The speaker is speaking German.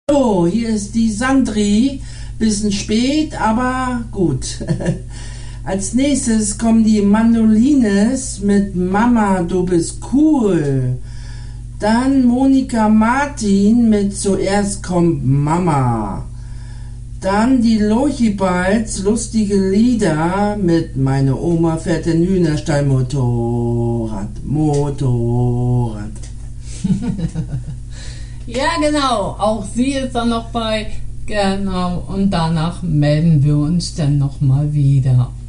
So, hier ist die Sandri. Bisschen spät, aber gut. Als nächstes kommen die Mandolines mit Mama, du bist cool. Dann Monika Martin mit Zuerst kommt Mama. Dann die Lochibalds, lustige Lieder mit Meine Oma fährt den Hühnerstall Motorrad. Ja, genau. Auch sie ist dann noch bei. Genau. Und danach melden wir uns dann nochmal wieder.